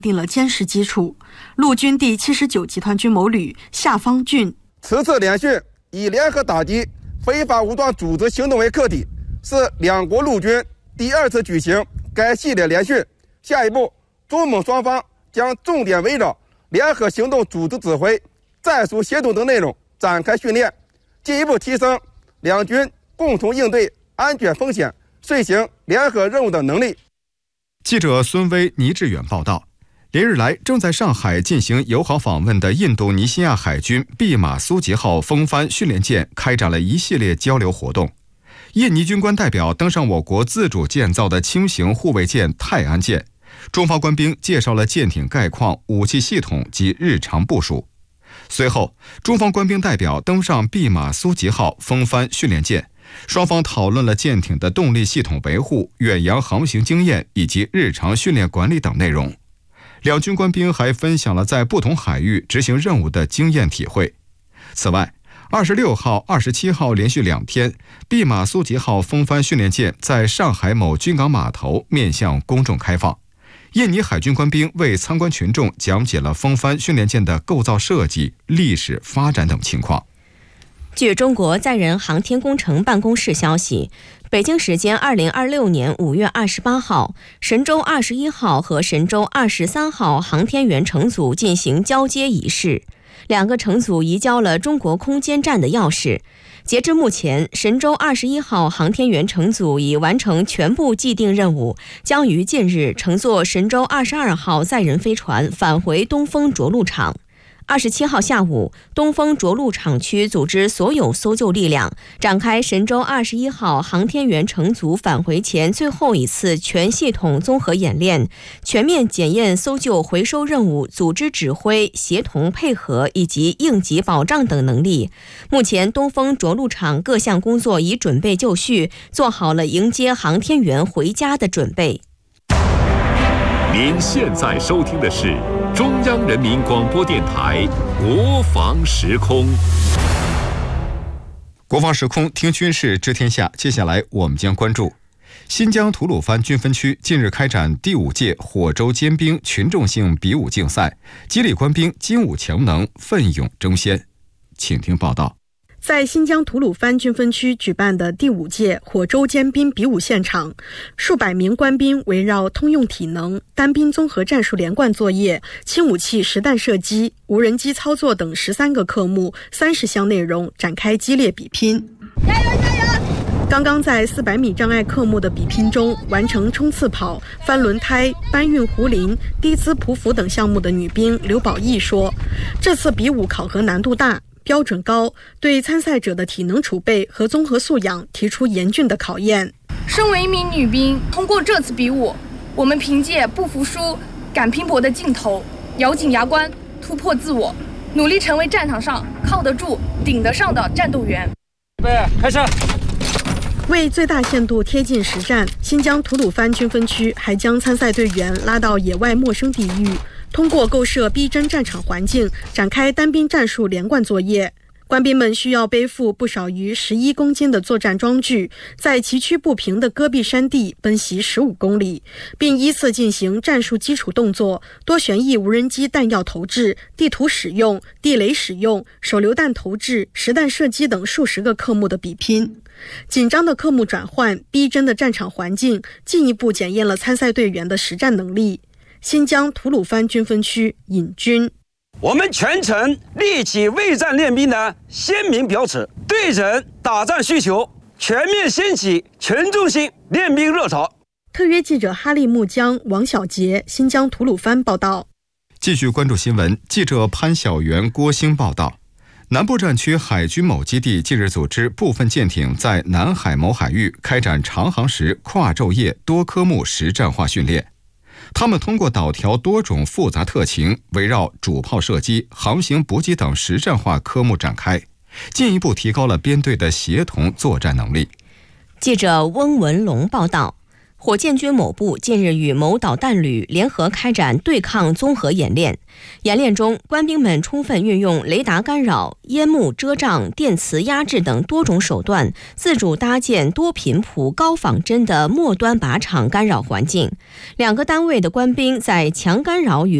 定了坚实基础。陆军第79集团军某旅夏方俊， 此次联训以联合打击非法武装组织行动为课题，是两国陆军第2次举行该系列联训。下一步，中蒙双方将重点围绕联合行动组织指挥、战术协同等内容展开训练，进一步提升两军共同应对安全风险、遂行联合任务的能力。 记者孙威、倪志远报道。连日来，正在上海进行友好访问的印度尼西亚海军毕马苏吉号风帆训练舰开展了一系列交流活动。印尼军官代表登上我国自主建造的轻型护卫舰泰安舰，中方官兵介绍了舰艇概况、武器系统及日常部署。随后，中方官兵代表登上毕马苏吉号风帆训练舰，双方讨论了舰艇的动力系统维护、远洋航行经验以及日常训练管理等内容。两军官兵还分享了在不同海域执行任务的经验体会。此外，26号、27号连续2天，毕马苏吉号风帆训练舰在上海某军港码头面向公众开放。印尼海军官兵为参观群众讲解了风帆训练舰的构造设计、历史发展等情况。 据中国载人航天工程办公室消息，北京时间2026年5月28号，神舟21号和神舟23号航天员乘组进行交接仪式，2个乘组移交了中国空间站的钥匙。截至目前，神舟21号航天员乘组已完成全部既定任务，将于近日乘坐神舟22号载人飞船返回东风着陆场。27号下午，东风着陆场区组织所有搜救力量，展开神舟21号航天员乘组返回前最后一次全系统综合演练，全面检验搜救回收任务组织指挥、协同配合以及应急保障等能力。目前，东风着陆场各项工作已准备就绪，做好了迎接航天员回家的准备。 您现在收听的是中央人民广播电台国防时空。 国防时空听军事知天下，接下来我们将关注新疆吐鲁番军分区近日开展第5届火州尖兵群众性比武竞赛，激励官兵精武强能，奋勇争先。请听报道。 在新疆吐鲁番军分区举办的第5届火州尖兵比武现场，数百名官兵围绕通用体能、单兵综合战术连贯作业、轻武器实弹射击、无人机操作等13个科目30项内容展开激烈比拼。加油加油！刚刚在400米障碍科目的比拼中完成冲刺跑、翻轮胎、搬运壶铃、低姿匍匐等项目的女兵刘宝义说，这次比武考核难度大，标准高，对参赛者的体能储备和综合素养提出严峻的考验。 身为一名女兵，通过这次比武，我们凭借不服输、敢拼搏的劲头，咬紧牙关，突破自我，努力成为战场上靠得住、顶得上的战斗员。 预备，开始！ 为最大限度贴近实战，新疆吐鲁番军分区还将参赛队员拉到野外陌生地域，通过构设逼真战场环境，展开单兵战术连贯作业。官兵们需要背负不少于11公斤的作战装具，在崎岖不平的戈壁山地奔袭15公里，并依次进行战术基础动作、多旋翼无人机弹药投掷、地图使用、地雷使用、手榴弹投掷、实弹射击等数十个科目的比拼。紧张的科目转换、逼真的战场环境，进一步检验了参赛队员的实战能力。新疆吐鲁番军分区尹军， 我们全程立起为战练兵的鲜明标尺，对准打仗需求，全面掀起群众性练兵热潮。 特约记者哈利木江、王小杰，新疆吐鲁番报道。 继续关注新闻，记者潘晓元、郭兴报道。南部战区海军某基地近日组织部分舰艇在南海某海域开展长航时跨昼夜多科目实战化训练。他们通过导调多种复杂特情，围绕主炮射击、航行补给等实战化科目展开，进一步提高了编队的协同作战能力。 记者翁文龙报道。 火箭军某部近日与某导弹旅联合开展对抗综合演练。演练中，官兵们充分运用雷达干扰、烟幕遮障、电磁压制等多种手段，自主搭建多频谱高仿真的末端靶场干扰环境。2个单位的官兵在强干扰与